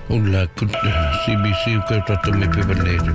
Ulla kut CBC ko to me pebalejo.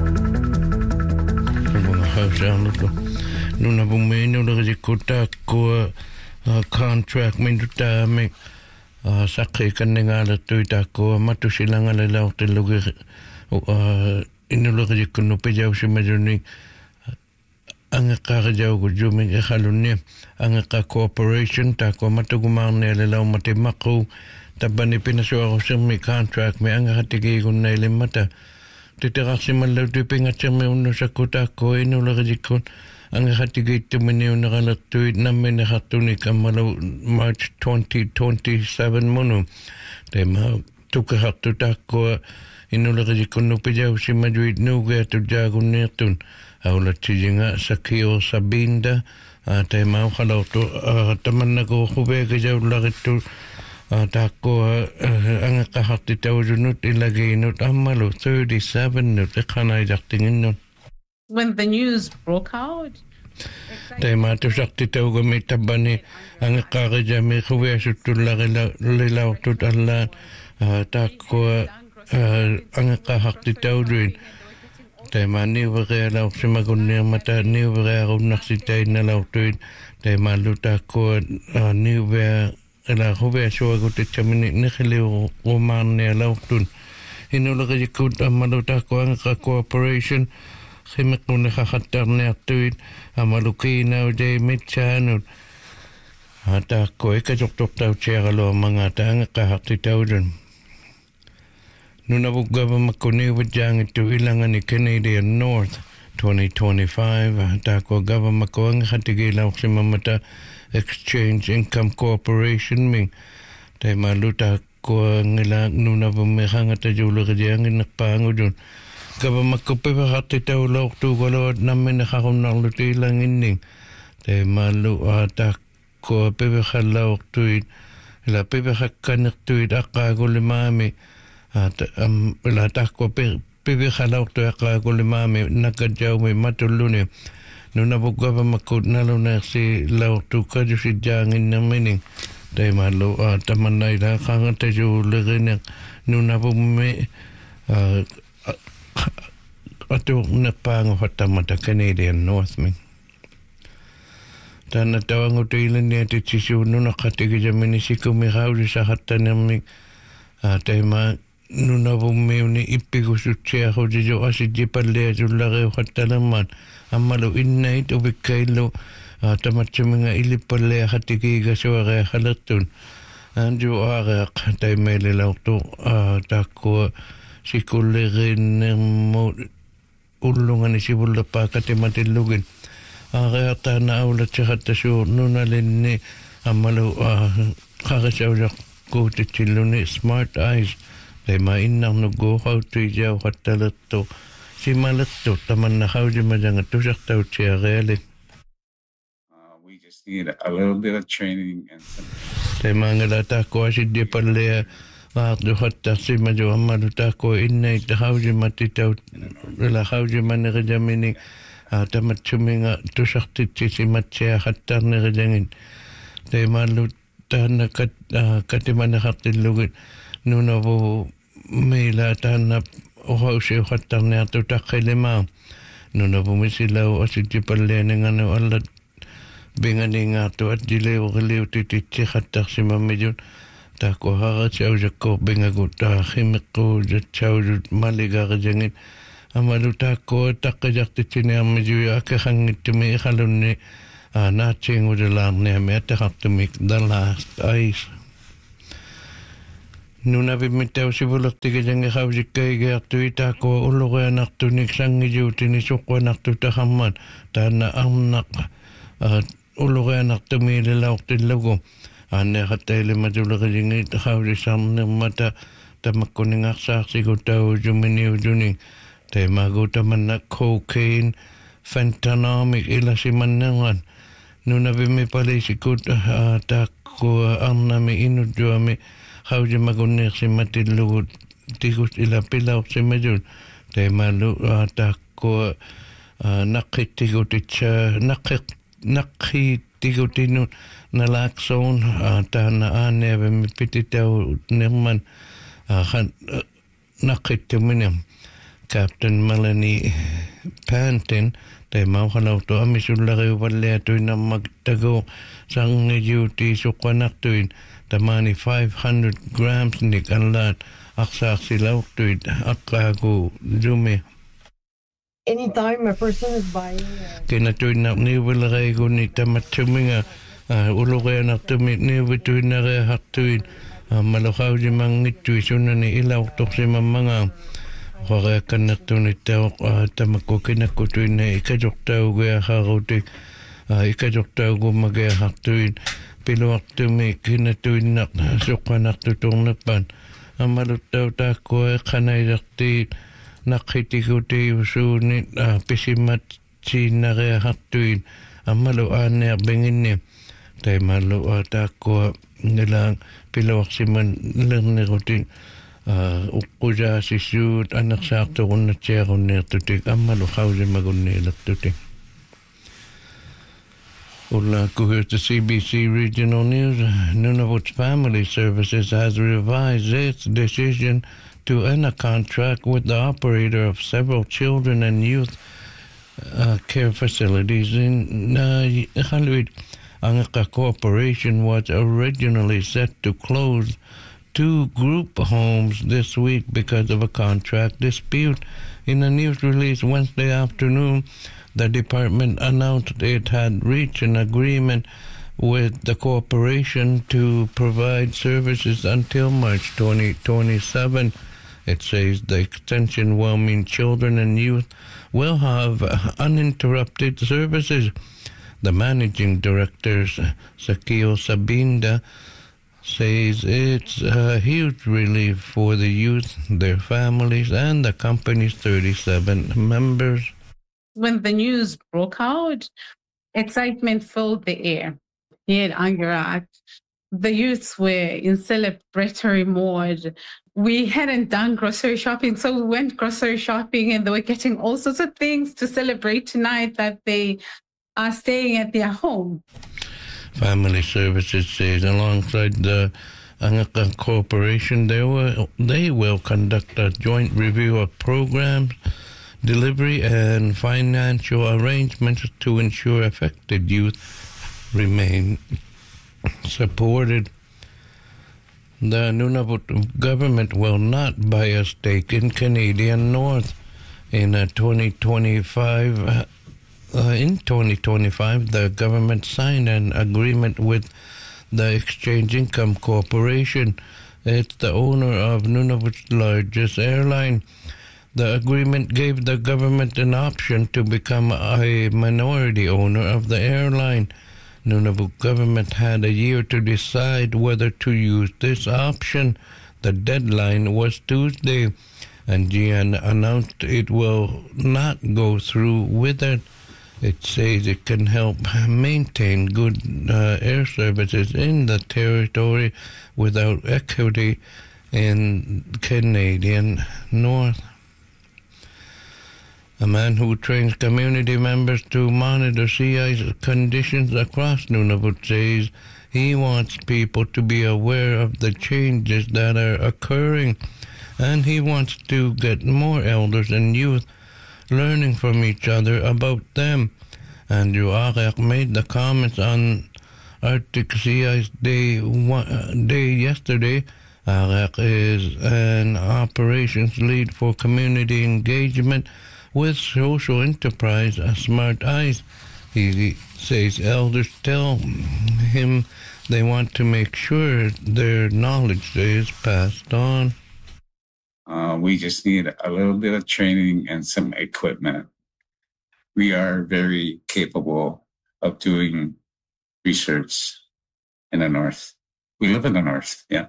Mga hausa ko. Nuna bumeno na kota ko contract minuta me sakay kanengala tuita ko matu silang ala law telugi inulo ko no pejaw si majuni ang kakajaw ko juming halunne ang ka cooperation ta ko matugumang nela law matimako tabani pinaswa ko sa may contract may ang hatigi ko na ilimata titiraksi man law tipingat siya may uno sa kota ko inulo ko ang hatigi tumineo nakalatuit namin nakatunik ang malaw March 2027 mono tema tukahatuta ko inulaki ko no pejaw si majuit nuga to jagon netun aulat sijinga sakio sabinda tema khalaw to taman nako khube gajaw lagito tako ang kahati tawjunut ilagay not amalo 37 not kanay daktingin not. When the news broke out, tema to sakti taw gamit tabani ang kakaja me khube sutulagi lilaw tut alla tako ang kahakti taw din tema ni wala law simagun ni mata ni wala naksitay na law tut tema luta ko ni wala la khube so gut chamini ni khliu uman ne law tun inulagi ko amaluta ko ang cooperation Khimek nun nakakatar na atuit amaluki na uday mitsanod hata ko ikajok-tok tau tiyagalo mga tanga kahakti tau dun nung nabugaba makuniwad dyan ito ilangan ni Canadian North 2025 hata ko gaba mako ang hatigilaw si mamata Exchange Income Corporation ming tayo maluta ko ang ilang nung nabumikang at ajulo ka dyan inakpango dun Kaba magkupipa hati tau lauk tu kalau namin nakakunang luti lang ining. Te malu atak ko pipa lauk tuit. Ila pipa kanak tuit akago limami. Ila atak ko pipa lauk tu akago limami. Nakajaw may matuluni. Nuna buka pa makut nalo na si lauk tu kaju si jangin namining. Te malu taman na ila kangan tayo lagin. Nuna bumi ato napang hatamata Canadian North me. Tana tawang utilan niya titsisyo no nakatigi jamin ni siku mihaw sa hatan namin tema nuna bumiw ni ipigo sutsiya ko diyo asidi palya julari hatalaman amalo innait ubikailo tamat sa mga ilipalya hatigi gaswara halatun anjo arak tema ililaw to tako sikulirin mo ulungan ni sibula pa katimatilugin kaya ta na ulat siya katasyo nunalin ni amalo kakasaw siya ko titsilo ni Smart Eyes kaya mainang nuguhaw to iyaw katalat to si malat to taman na kaw di madang ito siya tao siya realin we just need a little bit of training and kaya mga lata ko asid di palaya Waktu hatta si maju amalu tako inay tahawji matitaw la hawji manere jamini tamat chuminga tusakti si matya hatta nere jangin te malu tahna katimana hatil lugit nuna bo mela tahna ohausi hatta ne atu takelema nuna bo misilaw asiti palene ngano alat bingani ngatu at dilew giliw tititsi hatta si mamijun Tako hara chau jako bengagut khimiko chau maliga jangit amalu tako takajak tini amju akahangit me khalunni na chingu dalam ne me takaptumik the last ice nuna bimitau sibulak tiga jange khawjik kai gatu itako uluga naktunik sangi jutini sukwa naktu tahamman tana amnak uluga naktumi lauk tilago ane hatay limadula kajingi tahawri samne mata tamakuning aksak sigo tau jumini ujuning te maguta man na cocaine fentanyl ila si manangan nuna bimi pala sikut tako ang nami inudyo ami hawji magunik si matilugot tigus ila pilaw si majun te malu tako nakitigot itcha nakitigot nalakson tana ane bimi pititaw nirman Nakittuminam. Captain Melanie Pantin, te mauhanauto amisullari valleatuina magtago sangi duty suqanartuin tamani 500 grams nik anlaat aqsaarsilauqtuit aqqaagu zumi. Anytime a person is buying Kinatuinaq niuvilereiguni tamatsuminga uluqianartumi niuvituinariaqartuin malaqaujimangittuи sunnani ilauqtorsimammangaa Horekannertuni tamakkukinakkutuinna ikajortaugiaqarutik ikajortaugumagiaqartuin piluartumi kinatuinnaq suqqanartutornerpan ammaluttau taakkua eqqanailertiit naqqitikuutiusuuni pisimat siinariaqartuin ammalu aanniarpinginni taimallu taakkua nilaang piluarsiman lernirutin uqqujaasissuut anersaartoqunnatsiaqunniartutik ammalu qausimagunniilertutik. Here's the CBC Regional News. Nunavut's Family Services has revised its decision to end a contract with the operator of several children and youth care facilities in Iqaluit. Angqa Corporation was originally set to close 2 group homes this week because of a contract dispute. In a news release Wednesday afternoon, the department announced it had reached an agreement with the corporation to provide services until March 2027. It says the extension will mean children and youth will have uninterrupted services. The managing director, Sakil Sabinda, says it's a huge relief for the youth, their families, and the company's 37 members. When the news broke out, excitement filled the air. Here at Angarat, the youths were in celebratory mode. We hadn't done grocery shopping, so we went grocery shopping and they were getting all sorts of things to celebrate tonight that they are staying at their home. Family Services says alongside the Angqa Corporation, they will conduct a joint review of programs, delivery, and financial arrangements to ensure affected youth remain supported. The Nunavut government will not buy a stake in Canadian North in 2025. In 2025, the government signed an agreement with the Exchange Income Corporation. It's the owner of Nunavut's largest airline. The agreement gave the government an option to become a minority owner of the airline. Nunavut government had a year to decide whether to use this option. The deadline was Tuesday, and GN announced it will not go through with it. It says it can help maintain good air services in the territory without equity in Canadian North. A man who trains community members to monitor sea ice conditions across Nunavut says he wants people to be aware of the changes that are occurring, and he wants to get more elders and youth learning from each other about them. Andrew Arek made the comments on Arctic Sea Ice Day yesterday. Arek is an operations lead for community engagement with social enterprise Smart Ice. He says elders tell him they want to make sure their knowledge is passed on. We just need a little bit of training and some equipment. We are very capable of doing research in the North. We live in the North, yeah.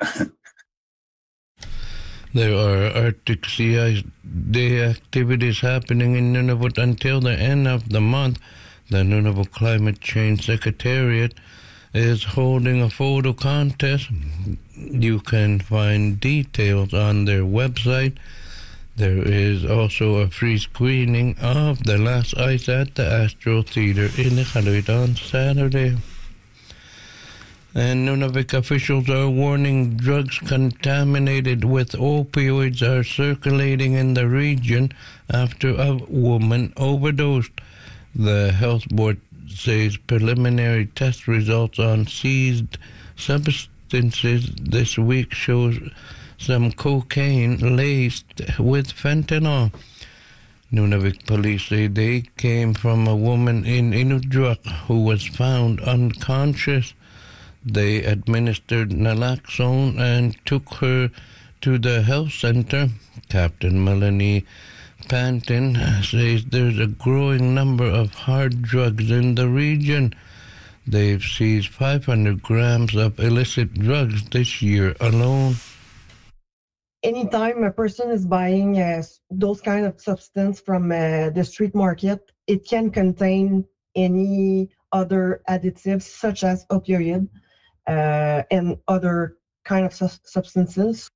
There are Arctic Sea Ice Day activities happening in Nunavut until the end of the month. The Nunavut Climate Change Secretariat is holding a photo contest. You can find details on their website. There is also a free screening of The Last Ice at the Astro Theatre in Iqaluit on Saturday. And Nunavik officials are warning drugs contaminated with opioids are circulating in the region after a woman overdosed. The health board says preliminary test results on seized substances this week shows some cocaine laced with fentanyl. Nunavik police say they came from a woman in Inukjuak who was found unconscious. They administered naloxone and took her to the health center. Captain Melanie Pantin says there's a growing number of hard drugs in the region. They've seized 500 grams of illicit drugs this year alone. Anytime a person is buying those kind of substance from the street market, it can contain any other additives such as opioid and other kind of substances.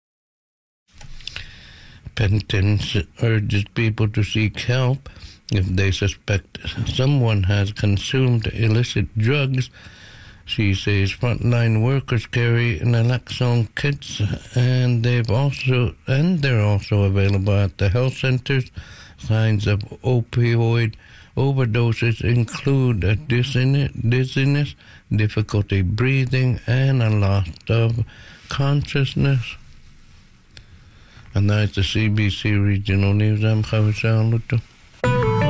Penton urges people to seek help if they suspect someone has consumed illicit drugs. She says frontline workers carry naloxone kits, and they're also available at the health centers. Signs of opioid overdoses include dizziness, difficulty breathing, and a loss of consciousness. And that's the CBC Regional News. I'm Javier Luto.